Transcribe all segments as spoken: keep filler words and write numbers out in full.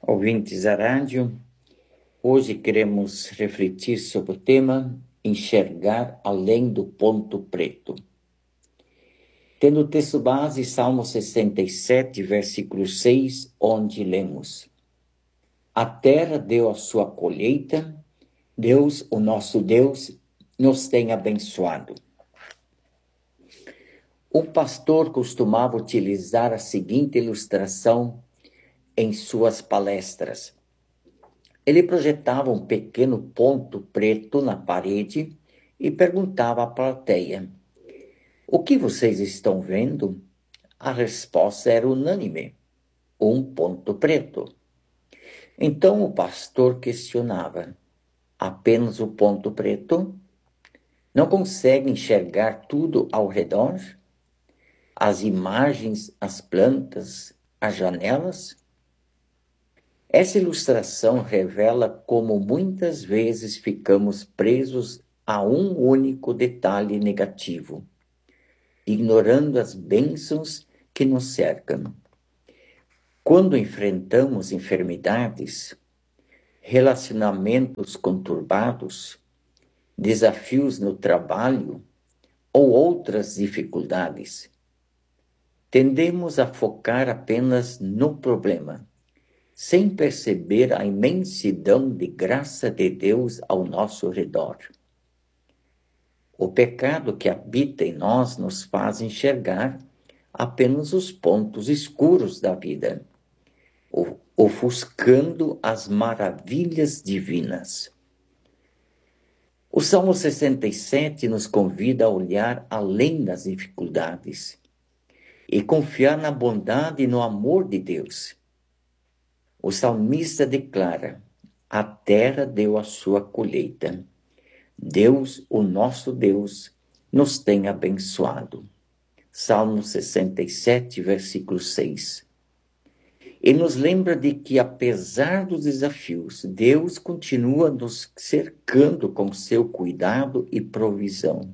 ouvintes da rádio, hoje queremos refletir sobre o tema enxergar além do ponto preto. Tendo o texto base, Salmo sessenta e sete, versículo seis, onde lemos: A terra deu a sua colheita, Deus, o nosso Deus, nos tem abençoado. O pastor costumava utilizar a seguinte ilustração em suas palestras. Ele projetava um pequeno ponto preto na parede e perguntava à plateia: o que vocês estão vendo? A resposta era unânime: um ponto preto. Então o pastor questionava: apenas o ponto preto? Não consegue enxergar tudo ao redor? As imagens, as plantas, as janelas? Essa ilustração revela como muitas vezes ficamos presos a um único detalhe negativo, ignorando as bênçãos que nos cercam. Quando enfrentamos enfermidades, relacionamentos conturbados, desafios no trabalho ou outras dificuldades, tendemos a focar apenas no problema, sem perceber a imensidão de graça de Deus ao nosso redor. O pecado que habita em nós nos faz enxergar apenas os pontos escuros da vida, ofuscando as maravilhas divinas. O Salmo sessenta e sete nos convida a olhar além das dificuldades e confiar na bondade e no amor de Deus. O salmista declara: a terra deu a sua colheita. Deus, o nosso Deus, nos tem abençoado. Salmo sessenta e sete, versículo seis. E nos lembra de que, apesar dos desafios, Deus continua nos cercando com seu cuidado e provisão.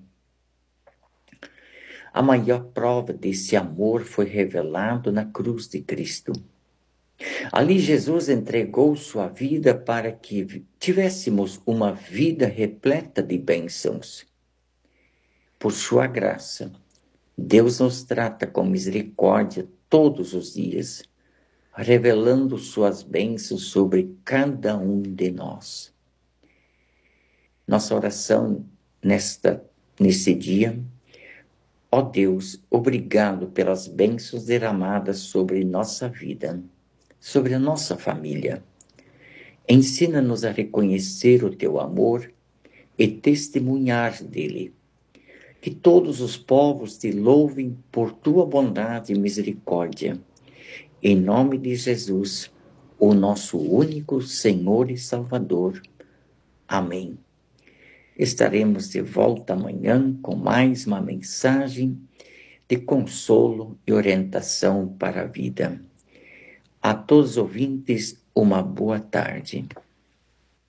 A maior prova desse amor foi revelado na cruz de Cristo. Ali Jesus entregou sua vida para que tivéssemos uma vida repleta de bênçãos. Por sua graça, Deus nos trata com misericórdia todos os dias, revelando suas bênçãos sobre cada um de nós. Nossa oração nesta, nesse dia: ó Deus, obrigado pelas bênçãos derramadas sobre nossa vida, sobre a nossa família. Ensina-nos a reconhecer o teu amor e testemunhar dele. Que todos os povos te louvem por tua bondade e misericórdia. Em nome de Jesus, o nosso único Senhor e Salvador. Amém. Estaremos de volta amanhã com mais uma mensagem de consolo e orientação para a vida. A todos os ouvintes, uma boa tarde.